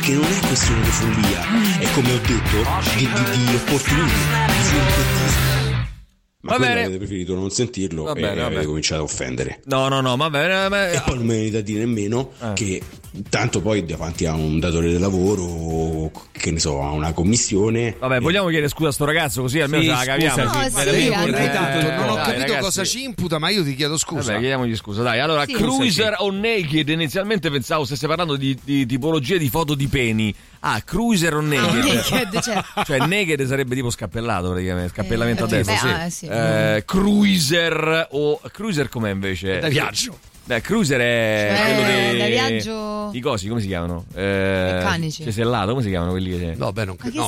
perché non è questione di follia, è come ho detto, di opportunismo, di furbettista. Ma quello avete preferito non sentirlo avete cominciato a offendere. No, va bene. E poi non mi viene da dire nemmeno che tanto poi davanti a un datore di lavoro, che ne so, a una commissione. Vabbè, vogliamo chiedere scusa a sto ragazzo così almeno ce la caviamo. Non ho capito cosa ci imputa, ma io ti chiedo scusa. Vabbè, chiediamogli scusa, dai. Allora, Cruiser o Naked? Inizialmente pensavo stesse parlando di tipologia di foto di peni. Cruiser o Naked? Cioè naked sarebbe tipo scappellato praticamente, scappellamento a destra, sì. Cruiser com'è invece? Da viaggio. Cruiser è quello da viaggio. I cosi, come si chiamano? Meccanici. Cesellato, come si chiamano quelli che c'è? No, non credo.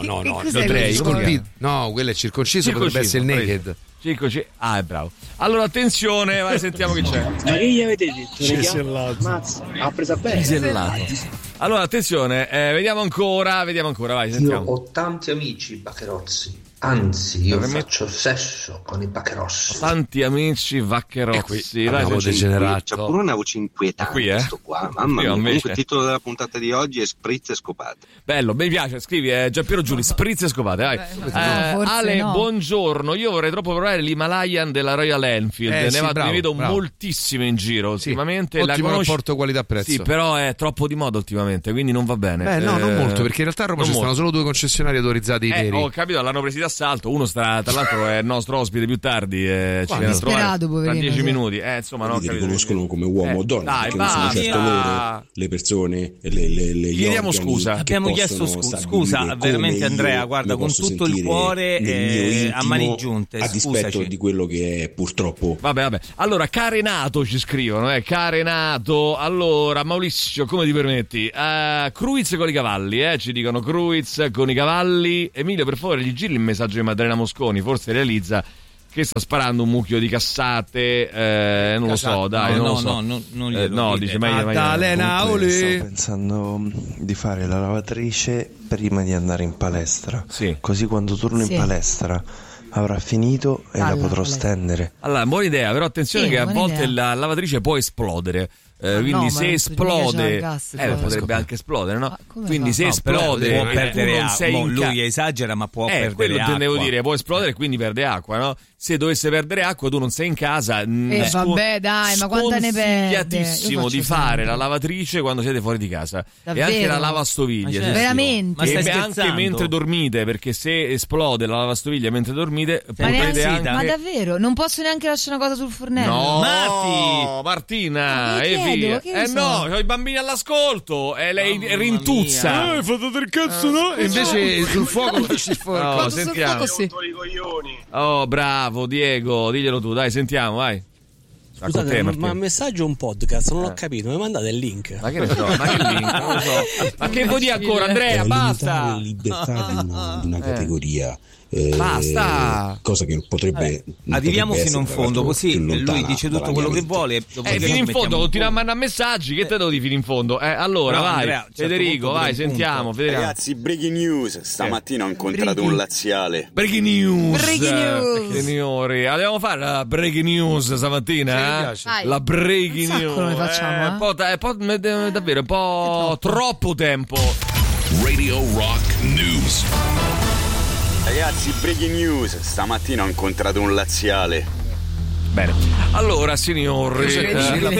No, quello è circonciso, potrebbe essere il naked. È bravo. Allora attenzione, vai, sentiamo chi c'è. Ma che gli avete detto? Cesellato. Mazza, ha preso bene. Cesellato. Allora attenzione, vediamo ancora, vai, sentiamo. Io ho tanti amici baccherozzi. Anzi, io faccio sesso con i baccherossi. Tanti amici vaccherozzi. Abbiamo degenerato. C'ha pure una voce inquietante questo qua. Mamma mia. Comunque il titolo della puntata di oggi è Spritz e scopate. Bello, mi piace. Scrivi Giampiero Giuli, Spritz e scopate. Vai. Ale, buongiorno. Io vorrei troppo provare l'Himalayan della Royal Enfield. Ne vedo moltissime in giro ultimamente. Ottimo rapporto qualità-prezzo. Sì, però è troppo di moda ultimamente, quindi non va bene. No, non molto, perché in realtà a Roma ci stanno solo 2 concessionari autorizzati veri. Ho capito, l'hanno presi d'assalto. Uno tra l'altro è il nostro ospite più tardi, ci viene a trovare tra 10 minuti. Insomma, no, li riconoscono come uomo o donna, perché non sono certo loro le persone, gli chiediamo scusa. Abbiamo chiesto scusa veramente, Andrea, guarda, con tutto il cuore, a mani giunte, a dispetto di quello che è purtroppo. Vabbè. Allora, Carenato ci scrivono, Carenato. Allora, Maurizio, come ti permetti? Cruiz con i cavalli, ci dicono Cruiz con i cavalli. Emilio, per favore, gli giri il messaggio di Maddalena Mosconi, forse realizza che sta sparando un mucchio di cassate, non lo so, dai, non lo so. No, dice Maddalena, sto pensando di fare la lavatrice prima di andare in palestra, così quando torno in palestra avrà finito e la potrò stendere. Allora, buona idea, però attenzione che a volte la lavatrice può esplodere. Quindi se esplode potrebbe anche esplodere, no? Quindi se esplode può perdere acqua. Lui esagera, ma può perdere quello acqua. Intendevo dire, può esplodere e quindi perde acqua, no? Se dovesse perdere acqua, tu non sei in casa. Vabbè, dai, ma quanta ne perde? Consigliatissimo di fare la lavatrice quando siete fuori di casa. Davvero? E anche la lavastoviglie. Veramente? E anche mentre dormite, perché se esplode la lavastoviglie mentre dormite, potete anche... Ma davvero? Non posso neanche lasciare una cosa sul fornello? No, Martina, e via. No, ho i bambini all'ascolto e lei rintuzza. Fate del cazzo, no? E invece sul fuoco lasci fuori. No, sentiamo. Oh, bravo Diego, diglielo tu, dai, sentiamo, vai. Scusate, ma messaggio un podcast, non ho capito, mi mandate il link. Ma che ne so, ma che link? Non lo so. Ma che vuoi dire ancora, Andrea? Basta. La libertà di una categoria. Basta, cosa che potrebbe arriviamo fino in fondo, così lui dice tutto quello che vuole. Fino in fondo continua a mandare messaggi. Che te devo dire fino in fondo? Allora, vai, Andrea, Federico, vai, sentiamo. Ragazzi, breaking news. Stamattina ho incontrato un laziale. Breaking news. Signori, dobbiamo fare la breaking news stamattina? La breaking news. Come facciamo? Davvero un po' troppo tempo. Radio Rock News. Ragazzi, breaking news. Stamattina ho incontrato un laziale. Bene. Allora, signori, finita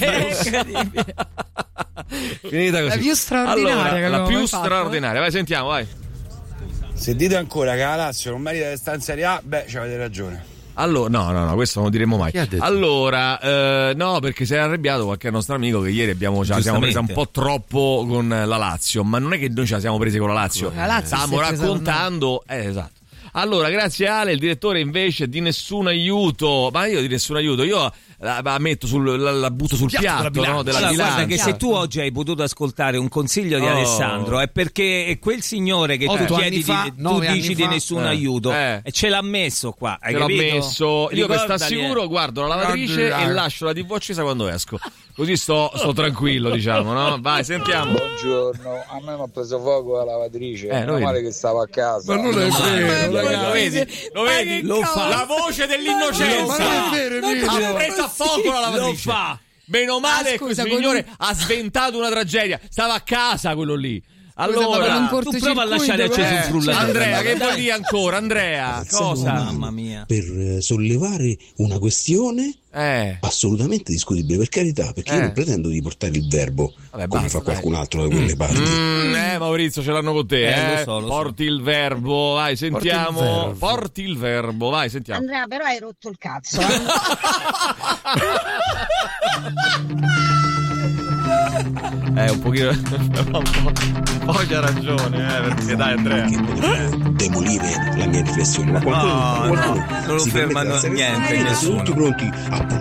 così. La più straordinaria. La più straordinaria. Vai, sentiamo, vai. Se dite ancora che la Lazio non merita di stare in Serie A, ci avete ragione. Allora, no, questo non lo diremo mai. Allora, no, perché si è arrabbiato qualche nostro amico che ieri siamo presa un po' troppo con la Lazio, ma non è che noi ce la siamo presi con la Lazio. Stavamo raccontando, esatto. Allora, grazie Ale, il direttore invece di nessun aiuto. Ma io di nessun aiuto, io la metto la butto sul piatto della bilancia. Guarda che se tu oggi hai potuto ascoltare un consiglio di Alessandro è perché è quel signore che tu chiedi tu dici di nessun aiuto e ce l'ha messo qua, hai capito? L'ho messo. Io per stare sicuro guardo la lavatrice e lascio la TV accesa quando esco. Così sto tranquillo, diciamo, no? Vai, sentiamo. Buongiorno, a me mi ha preso fuoco la lavatrice, meno male che stavo a casa. Ma non è vero, lo vedi? Lo fa. La voce dell'innocenza. Ma non è vero, ha preso a fuoco la lavatrice. Lo fa. Meno male che il signore ha sventato una tragedia. Stava a casa quello lì. Allora, tu prova a lasciare acceso un frullatore. Andrea, che vuoi dire ancora? Andrea, cosa? Mamma mia. Per sollevare una questione assolutamente discutibile, per carità, perché io non pretendo di portare il verbo come fa qualcun altro da quelle parti. Maurizio, ce l'hanno con te. Lo so. Porti il verbo, vai, sentiamo. Porti il verbo, vai, sentiamo. Andrea, però hai rotto il cazzo. Un pochino. Poi c'ha ragione, perché dai, Andrea. Demolire la mia riflessione, ma qualcuno non lo fermano niente. Siete tutti pronti a